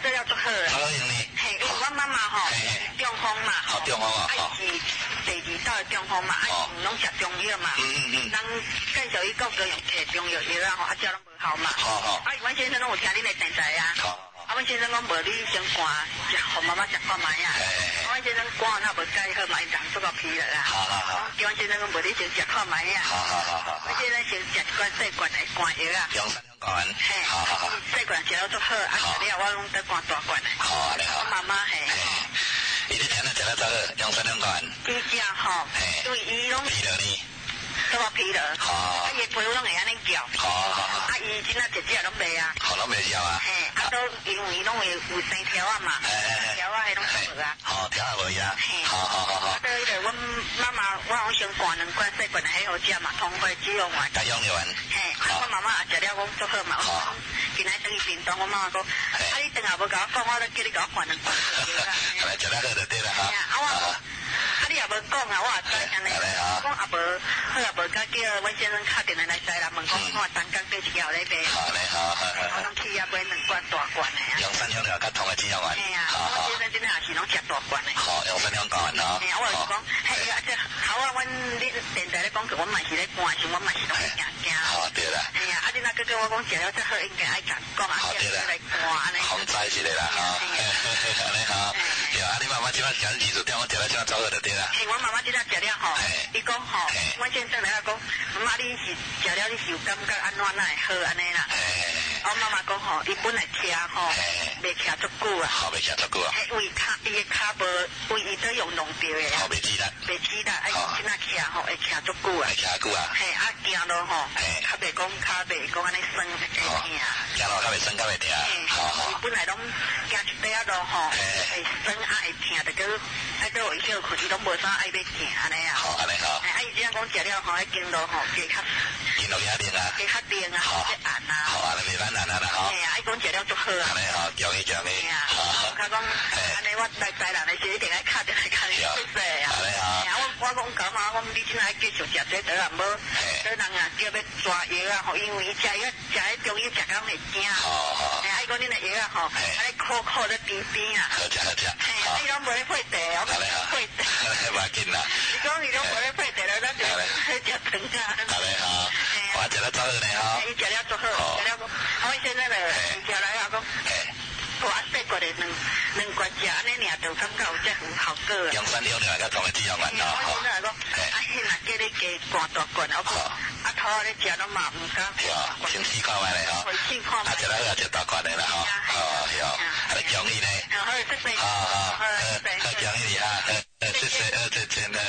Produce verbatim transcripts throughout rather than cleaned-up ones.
做了足好啊。 好用呢。 嘿，因为我妈妈吼中风嘛， 好中风啊， 啊是第二道的中风嘛，啊拢食中药嘛， 嗯嗯嗯， 咱介绍伊各个用摕中药药啊，吼啊，照拢无效嘛。 好好。 啊，阮先生拢有听恁的电台啊。好。啊，阮先生讲无你先寒，食互妈妈食看卖啊。啊，阮先生寒那无解好嘛，伊人做到疲了啦。好好好。叫阮先生讲无你先食看卖啊。好好好好。阮先生先食一罐细罐的寒药啊。 两三两罐。嘿。好好好。 细罐食了足好，啊食了我拢得灌大罐的。好啊，你好。我妈妈嘿。 伊咧听了食了足好，两三两罐。 伊食吼，因为伊拢。 疲劳呢？ 做到疲劳。好。啊，伊皮肤拢会安尼叫。好好好。啊，伊真正只只拢袂啊。好，拢袂叫啊。嘿，啊都因为伊拢会有生条啊嘛。嘿嘿。条啊，迄拢无啊。好，条也无呀。嘿。好好好好。啊，对对，阮妈妈我拢先灌两罐细罐的迄好食嘛，通花脂溶丸。加用药丸。嘿，啊，我妈妈也食了，讲足好嘛。好。今仔等于便当，我妈妈讲，啊，你等下无甲我讲，我都叫你甲我灌两罐。好来，食了好就对了哈。啊，我讲，啊，你也无讲啊，我也知安尼。我讲也无，好也无甲叫阮先生敲电话来西啦，问讲我单工过一条咧卖。好嘞，好好好。我拢去遐买两罐大罐的啊。用三两了，甲通个脂肪丸。嘿啊，我先生真正也是拢食大罐的。好，用三两罐啊。嘿啊，我就讲，嘿啊，这好啊，阮你电台咧讲句，我嘛是咧关心，我嘛是拢惊惊。好，对啦。嘿啊，啊，你那哥哥我讲食了这好，应该爱讲讲啊，叫你来看安尼。防灾是咧啦，哈。安尼好。对啊，你妈妈即摆讲二十点，我食了即摆早好就对啦。嘿，我妈妈即摆食了吼，伊讲吼，阮先生来讲，妈妈你是食了你是有感觉安怎那会好安尼啦。我妈妈讲吼，伊本来徛吼，袂徛足久啊。好，袂徛足久啊。嘿，为骹伊个骹无，为伊都用弄掉的。好，袂记得。袂记得，哎，今仔徛吼会徛足久啊。会徛久啊。嘿，啊行路吼，较袂讲骹袂讲安尼酸会疼。行路较袂酸，较袂疼。好好。伊本来拢行一块仔路吼，会酸啊会疼，就叫啊叫伊叫困，伊拢无啥爱要行安尼啊。好，安尼好。哎，啊伊这样讲食了吼，迄经路吼加较。经路较灵啊。加较灵啊，好较暗啊。好啊，你袂难难啦吼。嘿啊，伊讲食了足好啊。安尼好，叫伊叫伊。好。他讲，安尼我来台南的时候一定爱敲电话敲你出世啊。安尼好。我我讲讲嘛，我你今仔继续食这得啊，无，得人啊叫要抓药啊，吼，因为伊食药食迄中药食到会惊。好好。哎，伊讲恁的药啊吼，安尼苦苦咧甜甜啊。好食好食。嘿，你拢无咧配茶，我讲配茶。无要紧啦。你讲伊拢无咧配茶了，咱就食糖啊。安尼好。我食了足好呢吼。伊食了足好，食了讲，我现在咧食来啊讲。我啊细个的两两罐食安尼尔，就感觉有这很好个啊。两三两两个同个脂肪丸咯。我现在讲，啊，迄若叫你加灌大罐，我讲，啊，头咧食拢嘛唔敢。是啊，先试看卖咧吼。先看卖。啊，食了好食大罐的啦吼。哦，是哦。啊，你奖励呢？好，谢谢。好好好，好奖励你啊，谢谢，呃，再见了。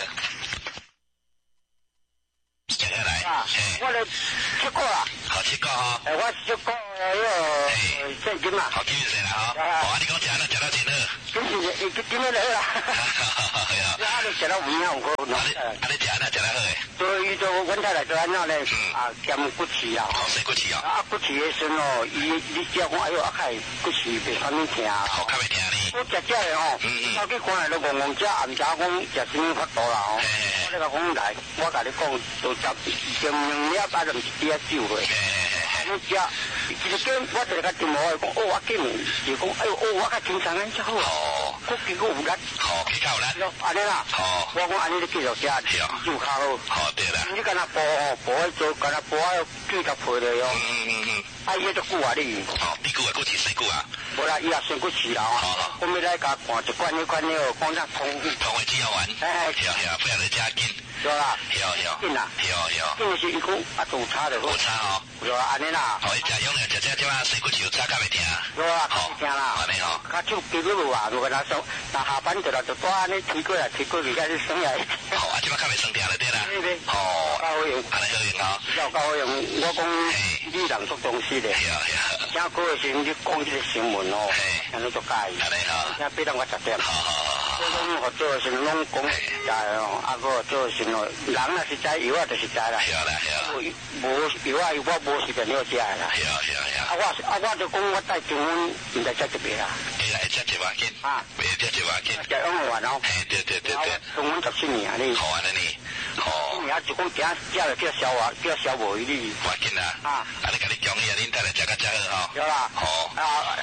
接下来，我来七个啦。好七个哈。诶，我七个迄个现金啦。好，几钱啦哈？我你讲食了食了钱了。今日今今日来啦。系啊。啊，你食了五样我。啊你啊你食了食了好诶。所以就阮太太做安怎咧？啊，减骨刺啊。好，生骨刺啊。啊，骨刺诶时哦，伊你只讲哎呦，啊开骨刺袂啥物疼。好，较袂疼呢。我食食诶吼，我去看来都戆戆食，暗食讲食什么法度啦吼。我咧甲讲来，我甲你讲，就十前两粒啊，就一滴啊酒落。你食，其实跟我一个电话讲，哦，我见面就讲，哎呦，哦，我较精神安只好。哦。我结果有力。好，比较有力。安尼啦。好。我讲安尼你继续食，酒较好。好，对啦。你敢若煲哦，煲迄做，敢若煲啊几十倍了哟。嗯嗯嗯。啊，伊迄足久啊你。好，你久啊，骨刺生久啊。无啦，伊也生骨刺啦。好好。我咪来甲看一罐一罐迄个，讲啥通通的脂肪丸。哎，是啊是啊，不要你加紧。对啦。是啊是啊。紧啦。是啊是啊。紧是伊讲啊，有差就好。有差哦。对啊，安尼啦。哦，伊食用了，食食即摆生骨刺有差，较袂疼。对啊，较袂疼啦。安尼吼。较手肌肉有啊，如果若说，若下班就来就带安尼推过来，推过去，甲你生来。好啊，即摆较袂生疼了，对啦。对对。哦。较好用。安尼好用哦。较较好用，我讲你人做东西咧。是啊是啊。正过的时你讲即个新闻哦，安尼就介意。安尼吼。现在逼到我十点。好好好好。所以讲我做是拢讲实在哦，啊个做是哦，人若实在，药啊就实在啦。是啊啦是啊。无药啊，我无是便了食啦。是啊是啊是啊。啊我啊我就讲我带中文唔知食一别啦。会啦，会食一瓦斤。啊，会食一瓦斤。食用完哦。嘿，对对对对。中文十七年啊你。好安尼。哦。你啊就讲惊食了叫消化叫消无伊哩。瓦斤啊。啊。啊你甲你讲伊啊，恁带来食较食好吼。对啦。好。啊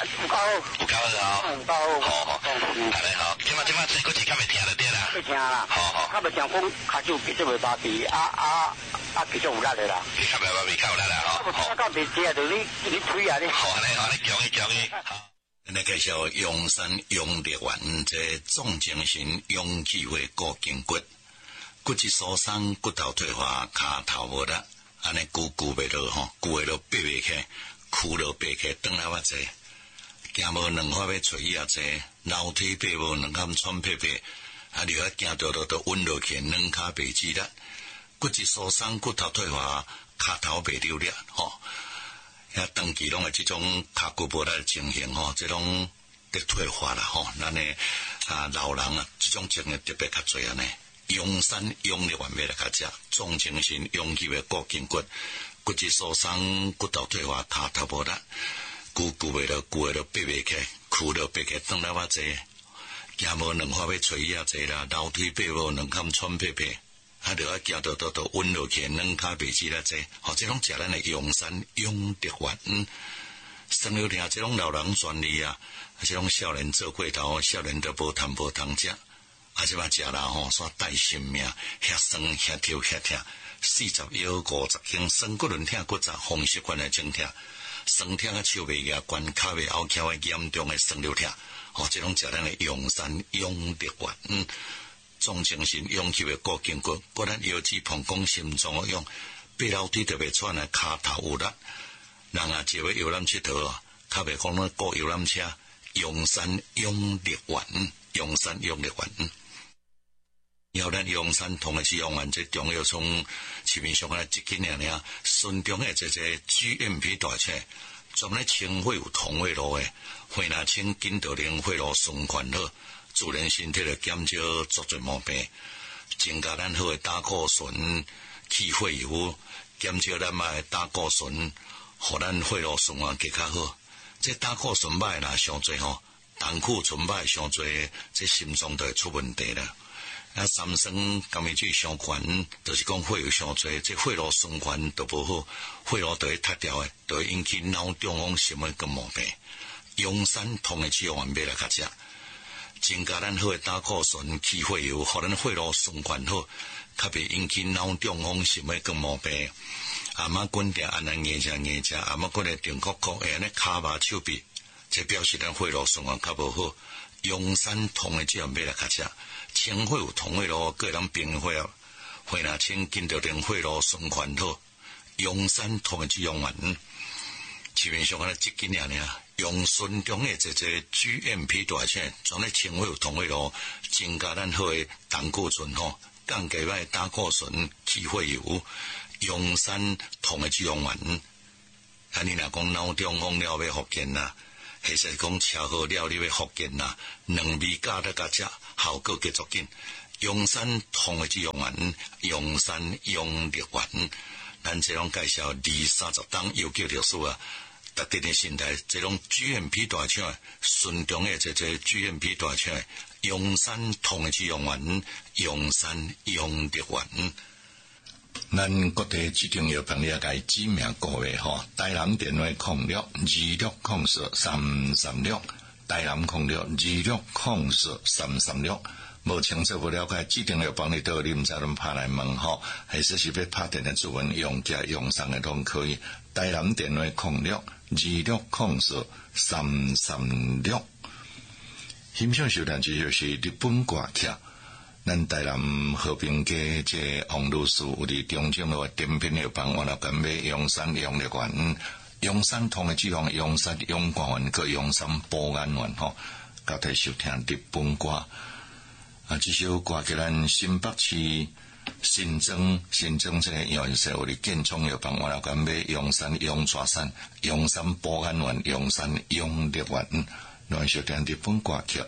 有够好， 有够好， 有够好， 好好，好嘞好，今嘛今嘛这个字较袂听就对啦， 袂听啦，好好，较袂听讲骹手其实袂麻痹，啊啊啊，其实有力的啦， 你较袂麻痹，较有力啦吼， 好，到袂听就你你吹啊你， 好嘞好，你讲一讲伊，好。来介绍阳山阳力丸，这总精神阳气会固筋骨，骨质疏松，骨头退化，骹头无力，安尼久久袂落吼，久会落爬袂起，屈落爬起，转来偌济，行无两块要找伊啊济，楼梯爬无两坎喘屁屁，啊你啊行着着着稳落去，两骹袂直力，骨质疏松，骨头退化，骹头袂流力吼。遐长期拢诶，即种骹骨无力诶情形吼，即种得退化啦吼。咱诶啊老人啊，即种情形特别较侪安尼。阳山阳力丸要来较食，总精神阳气诶固筋骨，骨质疏松，骨头退化，骹头无力，久久袂落，久会落爬袂起，屈落爬起，转来偌济，行无两块要找伊啊济啦，楼梯爬无两坎喘屁屁。啊，着啊，行到到到稳落去，两骹袂直啦济，吼，即种食咱诶阳山阳力丸，生了听即种老人专利啊，即种少年做过头，少年都无通无通食，啊，即嘛食啦吼，煞带性命，遐酸遐跳遐疼，四十腰五十斤，酸骨轮疼骨折，风湿关诶症疼，酸疼啊手袂夹关，骹袂拗翘诶严重诶酸了疼，吼，即种食咱诶阳山阳力丸。总精神阳气诶固筋骨，骨咱腰子膀胱心脏诶用，爬楼梯特别喘诶，骹头有力，人啊坐要游览佚佗啊，较袂讲咧过游览车，阳山阳力丸，阳山阳力丸。然后咱阳山同诶是阳丸，即中药从市面上来一斤尔尔，顺中诶即个 G M P 大车，专咧清血有通血路诶，血若清筋道灵，血路循环好。自然身体就减少足侪毛病，增加咱好诶胆固醇、去血油，减少咱嘛诶胆固醇，互咱血路循环更较好。这胆固醇歹啦伤侪吼，胆固醇歹伤侪，这心脏就会出问题啦。啊，三酸甘味水伤悬，就是讲血油伤侪，这血路循环都无好，血路就会塌掉诶，就会引起脑中风什么个毛病。阳山通诶治疗完毕来较食。增加咱好诶胆固醇、去血油，互咱血路循环好，较袂引起脑中风什么个毛病。阿妈滚定安尼硬食硬食，阿妈滚来定哭哭，会安尼骹麻手臂，这表示咱血路循环较无好。阳山通诶，只样要来较食，清血有通血路，个人平血，血若清，筋着令血路循环好。阳山通诶，只样丸，市面上安尼一斤尔尔。用顺中诶这个 G M P 大车，全咧清血有通血路，增加咱好诶胆固醇吼，降低咱胆固醇、去血油，阳山通诶治疗丸。啊，你若讲脑中风了要复健啦，或是讲车祸了你要复健啦，两味加得加食，效果继续紧。阳山通诶治疗丸，阳山阳力丸，咱这种介绍二三十档有叫历史啊。特定的心态，这种 G M P 大厂，顺中的这这 G M P 大厂，阳山通的治疗丸，阳山阳力丸。咱各地指定药房了解指名各位吼，台南电话空六二六空四三三六，台南空六二六空四三三六。无清楚不了解，指定药房里头你毋知拢拍来问吼，还是是要拍电话咨询用价用上的拢可以。台南电话空六二六空四三三六。欣赏收听这就是日本歌曲。咱台南和平街这王律师有伫中正路点品药房，我那间买阳山阳力丸、阳山通的脂肪、阳山阳光丸、个阳山保安丸吼，交替收听日本歌。啊，这首歌给咱新北市新增新增这个药社有伫建创药房，我那间买阳山阳川山、阳山保安丸、阳山阳力丸，来收听日本歌曲。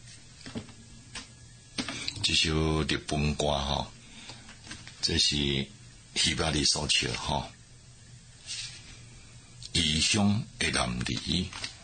这首日本歌吼，这是希巴里所唱吼，异乡的南离。